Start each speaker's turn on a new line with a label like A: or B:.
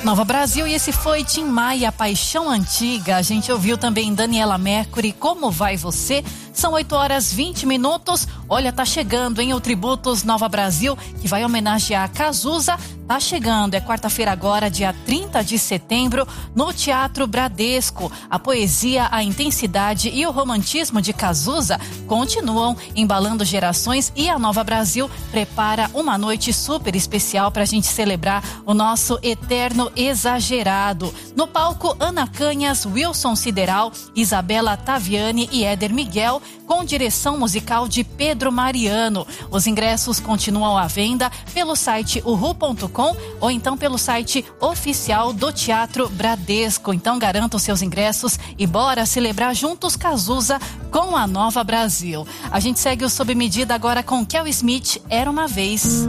A: Nova Brasil, e esse foi Tim Maia, Paixão Antiga. A gente ouviu também Daniela Mercury, Como Vai Você? São 8h20. Olha, tá chegando, hein? O Tributos Nova Brasil, que vai homenagear a Cazuza. Tá chegando, é quarta-feira agora, dia 30 de setembro, no Teatro Bradesco. A poesia, a intensidade e o romantismo de Cazuza continuam embalando gerações, e a Nova Brasil prepara uma noite super especial pra gente celebrar o nosso eterno exagerado. No palco, Ana Canhas, Wilson Sideral, Isabela Taviani e Éder Miguel, com direção musical de Pedro Mariano. Os ingressos continuam à venda pelo site uhu.com ou então pelo site oficial do Teatro Bradesco. Então garanta os seus ingressos e bora celebrar juntos Cazuza com a Nova Brasil. A gente segue o Sob Medida agora com Kel Smith, Era Uma Vez.